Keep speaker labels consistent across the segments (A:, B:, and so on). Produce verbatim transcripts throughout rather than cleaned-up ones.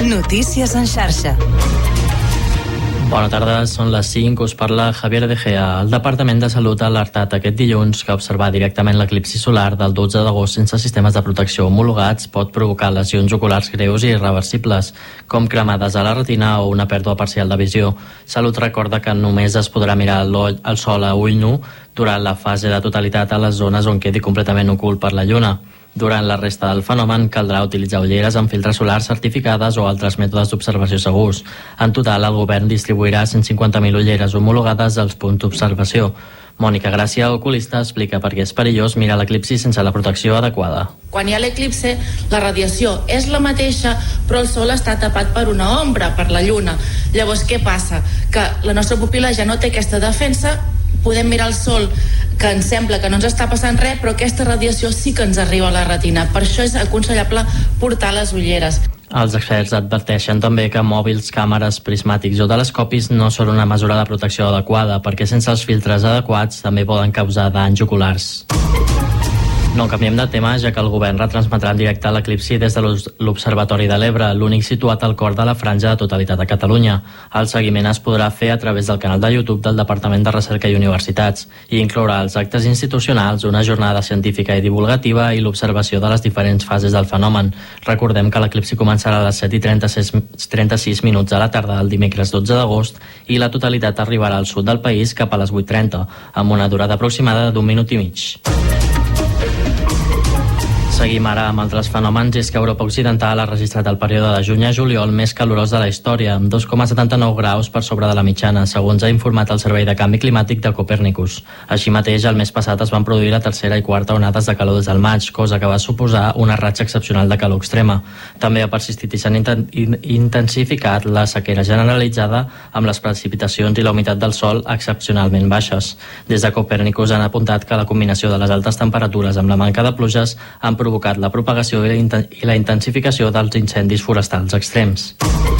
A: Notícies en xarxa.
B: Bona tarda, són les cinc, us parla Javier De Gea. El Departament de Salut ha alertat aquest dilluns que observar directament l'eclipsi solar del dotze d'agost sense sistemes de protecció homologats pot provocar lesions oculars greus i irreversibles, com cremades a la retina o una pèrdua parcial de visió. Salut recorda que només es podrà mirar el sol a ull nu durant la fase de totalitat a les zones on quedi completament ocult per la lluna. Durant la resta del fenomen caldrà utilitzar ulleres amb filtres solars certificades o altres mètodes d'observació segurs. En total, el govern distribuirà cent cinquanta mil ulleres homologades als punts d'observació. Mònica Gràcia, oculista, explica per què és perillós mirar l'eclipsi sense la protecció adequada.
C: Quan hi ha l'eclipse, la radiació és la mateixa, però el sol està tapat per una ombra, per la lluna. Llavors, què passa? Que la nostra pupil·la ja no té aquesta defensa, podem mirar el sol que ens sembla que no ens està passant res, però aquesta radiació sí que ens arriba a la retina. Per això és aconsellable portar les ulleres.
B: Els experts adverteixen també que mòbils, càmeres, prismàtics o telescopis no són una mesura de protecció adequada, perquè sense els filtres adequats també poden causar danys oculars. No canviem de tema, ja que el govern retransmetrà en directe l'eclipsi des de l'Observatori de l'Ebre, l'únic situat al cor de la franja de totalitat de Catalunya. El seguiment es podrà fer a través del canal de YouTube del Departament de Recerca i Universitats i inclourà els actes institucionals, una jornada científica i divulgativa i l'observació de les diferents fases del fenomen. Recordem que l'eclipsi començarà a les set i trenta-sis minuts a la tarda del dimecres dotze d'agost i la totalitat arribarà al sud del país cap a les vuit trenta, amb una durada aproximada d'un minut i mig. Seguim ara amb altres fenòmens, i és que Europa Occidental ha registrat el període de juny a juliol més calorós de la història, amb dos coma setanta-nou graus per sobre de la mitjana, segons ha informat el Servei de Canvi Climàtic de Copernicus. Així mateix, el mes passat es van produir la tercera i quarta onades de calor des del maig, cosa que va suposar una ratxa excepcional de calor extrema. També ha persistit i s'han intensificat la sequera generalitzada, amb les precipitacions i la humitat del sòl excepcionalment baixes. Des de Copernicus han apuntat que la combinació de les altes temperatures amb la manca de pluges han provocat la propagació i la intensificació dels incendis forestals extrems.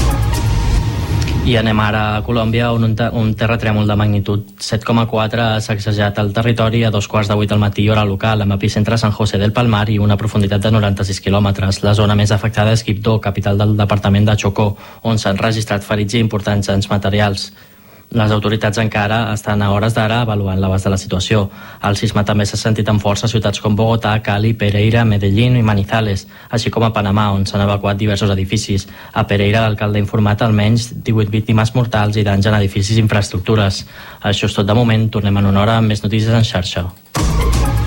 B: I anem ara a Colòmbia, on un, un terratrèmol de magnitud set coma quatre ha sacsejat el territori a dos quarts de vuit del matí hora local, amb epicentre a San José del Palmar i una profunditat de noranta-sis quilòmetres. La zona més afectada és Quibdó, capital del departament de Chocó, on s'han registrat ferits i importants danys materials. Les autoritats encara estan a hores d'ara avaluant l'abast de la situació. El sisme també s'ha sentit amb força a ciutats com Bogotà, Cali, Pereira, Medellín i Manizales, així com a Panamà, on s'han evacuat diversos edificis. A Pereira, l'alcalde ha informat almenys divuit víctimes mortals i danys en edificis i infraestructures. Això és tot de moment. Tornem en una hora amb més notícies en xarxa.